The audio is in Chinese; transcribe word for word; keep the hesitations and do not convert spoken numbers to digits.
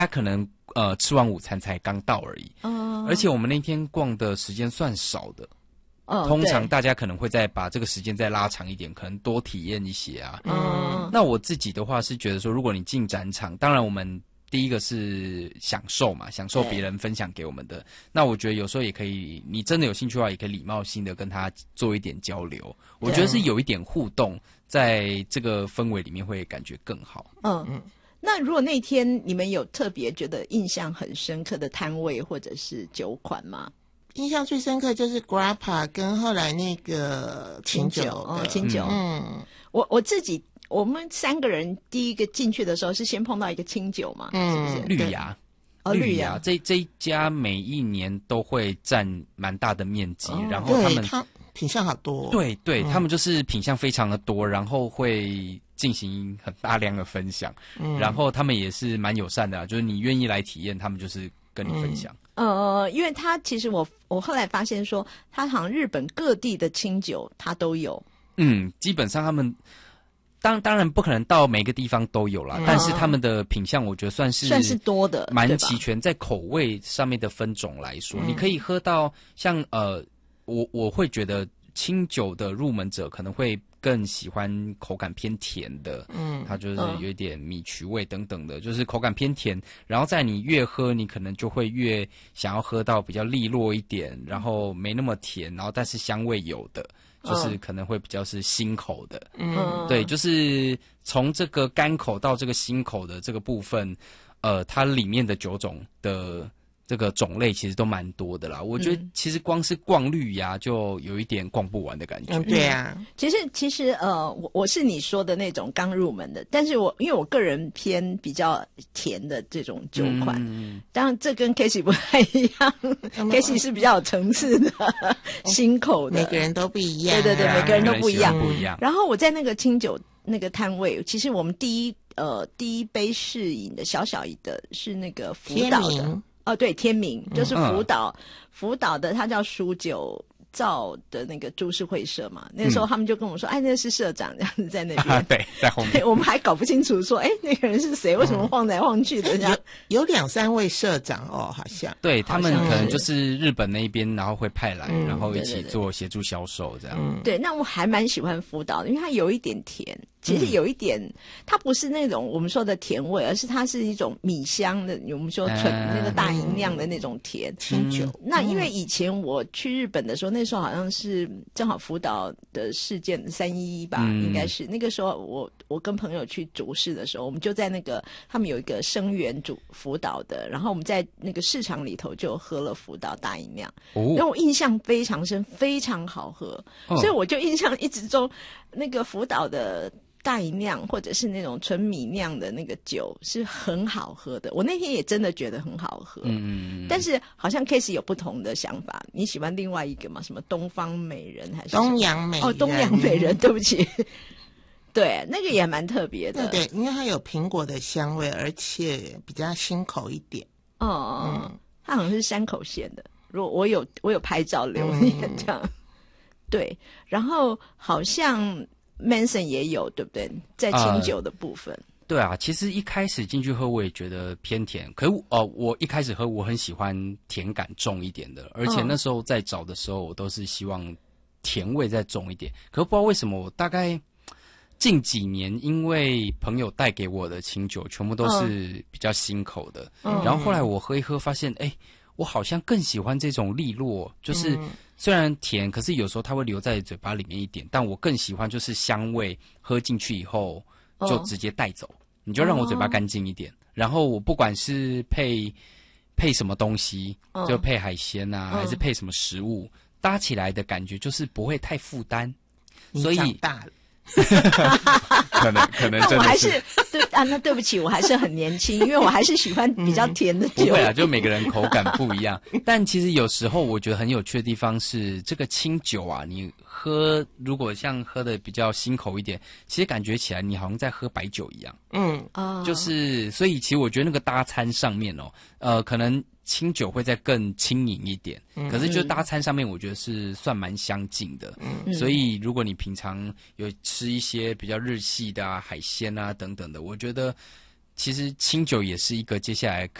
他可能呃吃完午餐才刚到而已。 哦， 而且我们那天逛的时间算少的。 哦， 通常大家可能会再把这个时间再拉长一点，可能多体验一些啊。 嗯， 那我自己的话是觉得说，如果你进展场，当然我们第一个是享受嘛，享受别人分享给我们的。那我觉得有时候也可以，你真的有兴趣的话，也可以礼貌性的跟他做一点交流。我觉得是有一点互动，在这个氛围里面会感觉更好。 嗯嗯。那如果那天你们有特别觉得印象很深刻的摊位或者是酒款吗？ 印象最深刻就是 Grappa 跟后来那个清酒， 哦，清酒。 嗯， 我我自己，我们三个人第一个进去的时候是先碰到一个清酒嘛，嗯，是不是？ 绿芽， 哦， 绿芽，这这一家每一年都会占蛮大的面积， 哦、 然后他们它品相好多， 对对、 嗯， 他们就是品相非常的多，然后会进行很大量的分享，嗯，然后他们也是蛮友善的、啊，就是你愿意来体验，他们就是跟你分享。 嗯呃，因为他其实我我后来发现说，他好像日本各地的清酒他都有。 嗯，基本上他们当当然不可能到每个地方都有啦，嗯、但是他们的品相我觉得算是算是多的， 蛮齐全。在口味上面的分种来说，嗯、你可以喝到像呃，我我会觉得清酒的入门者可能会更喜欢口感偏甜的，嗯，它就是有一点米曲味等等的，嗯、就是口感偏甜。然后在你越喝，你可能就会越想要喝到比较利落一点，然后没那么甜，然后但是香味有的，就是可能会比较是新口的，嗯，对，就是从这个干口到这个新口的这个部分，呃，它里面的酒种的这个种类其实都蛮多的啦，我觉得其实光是逛绿芽就有一点逛不完的感觉。 嗯，对啊。 其实其实呃，我我是你说的那种刚入门的，但是我因为我个人偏比较甜的这种酒款，嗯、当然这跟 Casey 不太一样、嗯、，Casey 是比较有层次的、嗯、新口的， 每个人都不一样、啊， 对对对，每个人都不一样， 不一样。 然后我在那个清酒那个摊位，其实我们第一呃第一杯试饮的小小的是那个福岛的。哦，对，天明就是福岛，嗯、福岛的，他叫蜀酒造的那个株式会社嘛。那个时候他们就跟我说，嗯、哎，那是社长这样子在那边， 啊、对，在后面。 我们还搞不清楚说，哎，那个人是谁？为什么晃来晃去的这样？ 嗯、有有两三位社长哦，好像。 对他们可能就是日本那边，然后会派来， 嗯、 然后一起做协助销售这样。 嗯、对，那我还蛮喜欢福岛的，因为它有一点甜。其实有一点，嗯、它不是那种我们说的甜味，而是它是一种米香的，我们说纯、嗯、那个大吟酿的那种甜清酒。 嗯、那因为以前我去日本的时候，那时候好像是正好福岛的事件三一一吧，嗯、应该是那个时候我我跟朋友去主事的时候，我们就在那个他们有一个生源主福岛的，然后我们在那个市场里头就喝了福岛大吟酿，哦、让我印象非常深，非常好喝，哦、所以我就印象一直中那个福岛的大吟酿或者是那种纯米酿的那个酒是很好喝的，我那天也真的觉得很好喝。嗯，但是好像 Casey 有不同的想法，你喜欢另外一个吗？什么东方美人还是东洋美人？ 哦，东洋美人，对不起。对，那个也蛮特别的。 对对，因为它有苹果的香味，而且比较新口一点。 哦哦，嗯，它好像是山口县的。如果我有我有拍照留念这样。嗯、对，然后好像Manson 也有，对不对？在清酒的部分、呃， 对啊，其实一开始进去喝，我也觉得偏甜。可是哦、呃，我一开始喝，我很喜欢甜感重一点的，而且那时候在找的时候，我都是希望甜味再重一点。可是不知道为什么，我大概近几年因为朋友带给我的清酒，全部都是比较新口的，嗯、然后后来我喝一喝，发现哎，我好像更喜欢这种利落，就是。嗯虽然甜，可是有时候它会留在嘴巴里面一点，但我更喜欢就是香味，喝进去以后就直接带走， oh. 你就让我嘴巴干净一点。Oh. 然后我不管是配配什么东西， oh. 就配海鲜啊， oh. 还是配什么食物，搭起来的感觉就是不会太负担。所以你长大了。 可能可能真的是， 那我还是对啊，那对不起，我还是很年轻，因为我还是喜欢比较甜的酒。 不会啊，就每个人口感不一样。但其实有时候我觉得很有趣的地方是，这个清酒啊，你喝如果像喝的比较新口一点，其实感觉起来你好像在喝白酒一样。嗯啊，就是所以其实我觉得那个搭餐上面哦，呃，可能清酒会再更轻盈一点，嗯、可是就搭餐上面，我觉得是算蛮相近的。嗯，所以如果你平常有吃一些比较日系的啊、海鲜啊等等的，我觉得其实清酒也是一个接下来